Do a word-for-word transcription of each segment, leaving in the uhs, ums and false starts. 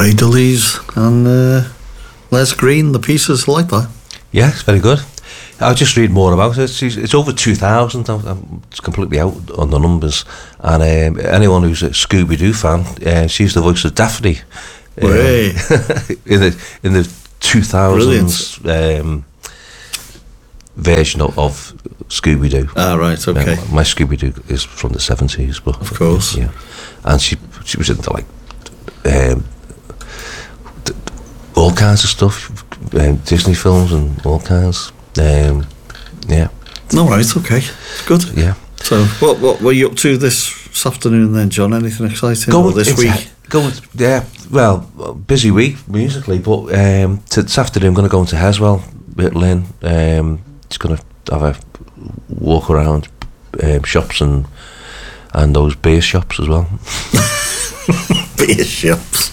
Ray Dulles and uh, Les Green, the pieces like that. Yeah, it's very good. I'll just read more about it. It's, it's over two thousand. I'm, I'm completely out on the numbers. And um, anyone who's a Scooby-Doo fan, uh, she's the voice of Daphne. Uh, in the in the two thousands um, version of, of Scooby-Doo. Ah, right, okay. Uh, my Scooby-Doo is from the seventies, but of course, yeah. And she she was into like um, d- all kinds of stuff, um, Disney films and all kinds. Um, yeah. All right, okay, good. Yeah. So, what what were you up to this, this afternoon then, John? Anything exciting Go or this week? Go yeah. Well, busy week musically, but um, t- this afternoon I'm going to go into Heswell with Lynn. Um, just going to have a walk around um, shops and and those beer shops as well. Beer shops.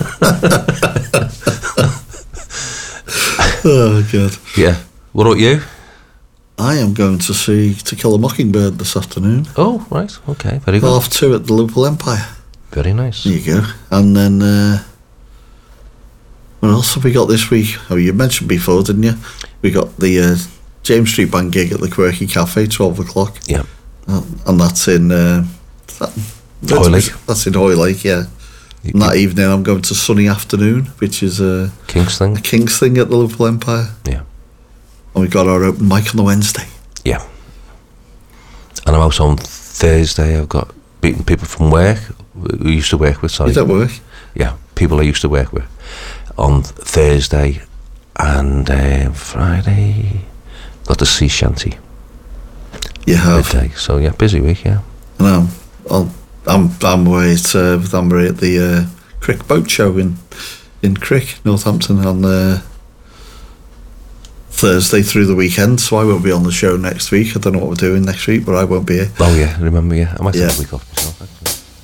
Oh God. Yeah. What about you? I am going to see To Kill a Mockingbird this afternoon. Oh, right. Okay. Very good. Half two at the Liverpool Empire. Very nice. There you go. And then, uh, what else have we got this week? Oh, you mentioned before, didn't you? We got the uh, James Street Band gig at the Quirky Cafe, twelve o'clock. Yeah. Uh, and that's in uh, that, Hoylake. That's in Hoylake, yeah. You, and that evening I'm going to Sunny Afternoon, which is uh, King's thing. a King's thing at the Liverpool Empire. Yeah. And we've got our open mic on the Wednesday. Yeah. And I'm out on Thursday. I've got beating people from work who used to work with. Sorry. Is that work? Yeah, people I used to work with on Thursday and uh, Friday. Got the sea shanty. You have. Midday. So yeah, busy week. Yeah. And I'm, I'll, I'm, I'm away at uh, with Amber at the uh, Crick Boat Show in in Crick, Northampton on uh, Thursday through the weekend. So I won't be on the show next week. I don't know what we're doing next week, but I won't be here. Oh yeah, remember? Yeah, I might Yeah. take a week off.